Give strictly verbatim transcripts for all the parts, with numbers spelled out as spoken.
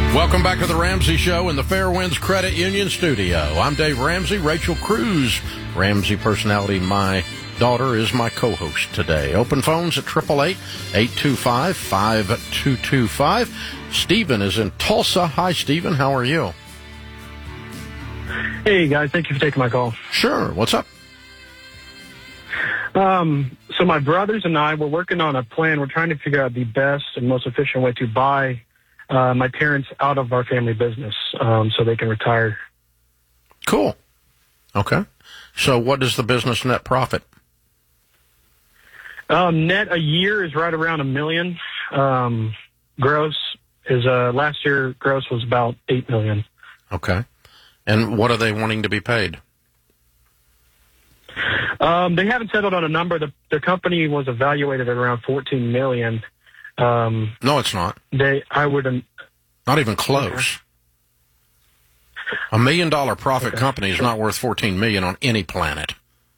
Welcome back to the Ramsey Show in the Fairwinds Credit Union studio. I'm Dave Ramsey. Rachel Cruz, Ramsey personality, my daughter, is my co-host today. Open phones at eight eight eight, eight two five, five two two five. Stephen is in Tulsa. Hi, Stephen. How are you? Hey, guys. Thank you for taking my call. Sure. What's up? Um, so my brothers and I, we're working on a plan. We're trying to figure out the best and most efficient way to buy uh, my parents out of our family business um, so they can retire. Cool. Okay. So what is the business net profit? Um, net a year is right around a million. Um, gross is uh, last year gross was about eight million. Okay. And what are they wanting to be paid? Um, they haven't settled on a number. The, the company was evaluated at around fourteen million. Um, no, it's not. They, I would, not even close. Okay. A million dollar profit okay. company is sure. not worth fourteen million on any planet.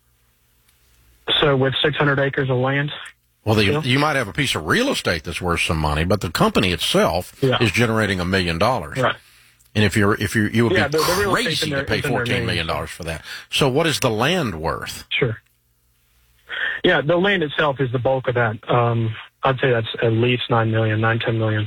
So with six hundred acres of land? Well, the, you might have a piece of real estate that's worth some money, but the company itself yeah. is generating a million dollars. Right. And if you're, if you, you would yeah, be the, the crazy to pay fourteen million dollars for that. So what is the land worth? Sure. Yeah, the land itself is the bulk of that. Um, I'd say that's at least nine million, nine, ten million.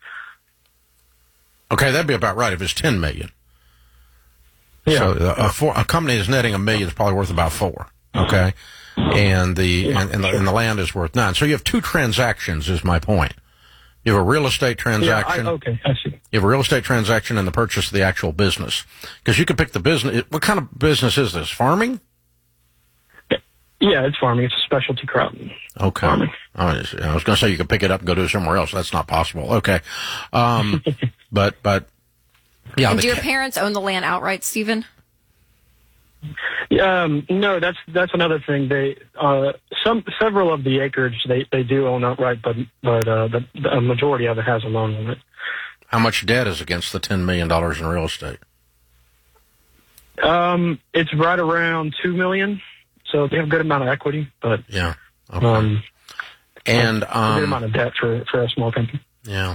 Okay, that'd be about right if it's ten million. Yeah. So a, a, four, a company that's netting a million is probably worth about four. Okay. And the, yeah, and, and, the, and the land is worth nine. So you have two transactions is my point. You have a real estate transaction. Yeah, I, okay, I see. You have a real estate transaction and the purchase of the actual business. Because you can pick the business. What kind of business is this? Farming? Yeah, it's farming. It's a specialty crop. Okay. Farming. I was going to say you could pick it up and go do it somewhere else. That's not possible. Okay. Um, but, but, yeah. And do your parents own the land outright, Stephen? Um, no, that's that's another thing. They uh, some several of the acreage they, they do own outright, but but uh, the, the majority of it has a loan on it. How much debt is against the ten million dollars in real estate? Um, it's right around two million. So they have a good amount of equity, but yeah, okay. um, and um, a good amount of debt for for a small company. Yeah.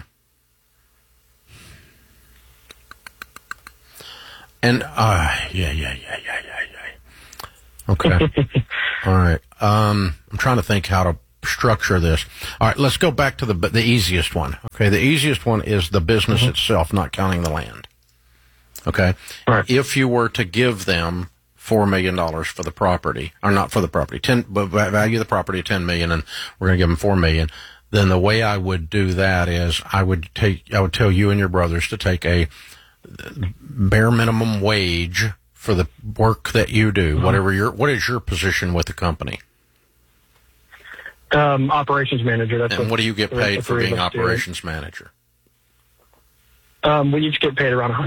And, uh, yeah, yeah, yeah, yeah, yeah, yeah. Okay. All right. Um, I'm trying to think how to structure this. All right, let's go back to the the easiest one. Okay, the easiest one is the business mm-hmm. itself, not counting the land. Okay? Right. If you were to give them four million dollars for the property, or not for the property, ten, but value the property at ten million dollars, and we're going to give them four million dollars, then the way I would do that is I would take, I would tell you and your brothers to take a bare minimum wage for the work that you do, mm-hmm. whatever your, what is your position with the company? Um, operations manager. That's and what, what do you get paid for being operations do. manager? Um, we each get paid around